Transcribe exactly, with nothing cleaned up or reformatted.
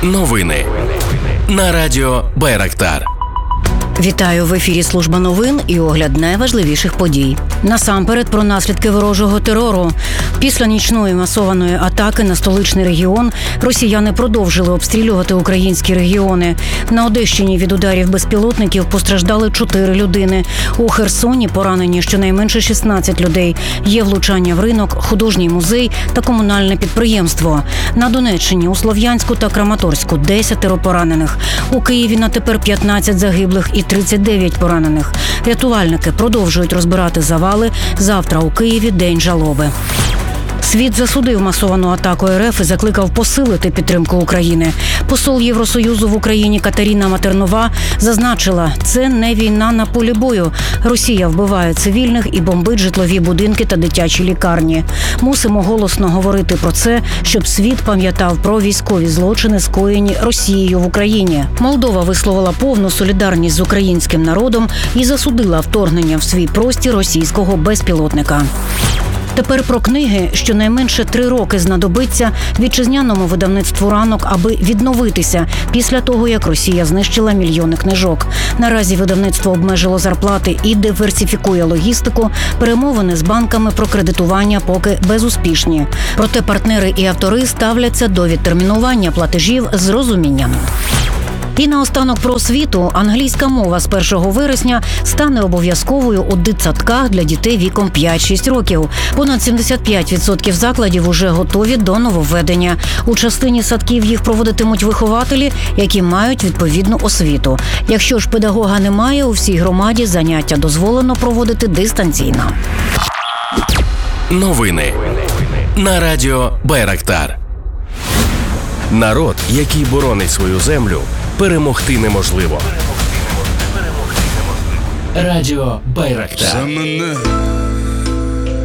Новини на радіо Байрактар. Вітаю, в ефірі служба новин і огляд найважливіших подій. Насамперед про наслідки ворожого терору. Після нічної масованої атаки на столичний регіон росіяни продовжили обстрілювати українські регіони. На Одещині від ударів безпілотників постраждали чотири людини. У Херсоні поранені щонайменше шістнадцять людей. Є влучання в ринок, художній музей та комунальне підприємство. На Донеччині, у Слов'янську та Краматорську десятеро поранених. У Києві на тепер п'ятнадцять загиблих і тридцять дев'ять поранених. Рятувальники продовжують розбирати завали. Завтра у Києві день жалоби. Світ засудив масовану атаку РФ і закликав посилити підтримку України. Посол Євросоюзу в Україні Катерина Матернова зазначила, це не війна на полі бою. Росія вбиває цивільних і бомбить житлові будинки та дитячі лікарні. Мусимо голосно говорити про це, щоб світ пам'ятав про військові злочини, скоєні Росією в Україні. Молдова висловила повну солідарність з українським народом і засудила вторгнення в свій простір російського безпілотника. Тепер про книги. Щонайменше три роки знадобиться вітчизняному видавництву «Ранок», аби відновитися після того, як Росія знищила мільйони книжок. Наразі видавництво обмежило зарплати і диверсифікує логістику. Перемовини з банками про кредитування поки безуспішні. Проте партнери і автори ставляться до відтермінування платежів з розумінням. І наостанок про освіту. Англійська мова з першого вересня стане обов'язковою у дитсадках для дітей віком п'ять-шість років. Понад сімдесят п'ять відсотків закладів уже готові до нововведення. У частині садків їх проводитимуть вихователі, які мають відповідну освіту. Якщо ж педагога немає, у всій громаді заняття дозволено проводити дистанційно. Новини на радіо Байрактар. Народ, який боронить свою землю, перемогти неможливо. Радіо Байрактар. За мене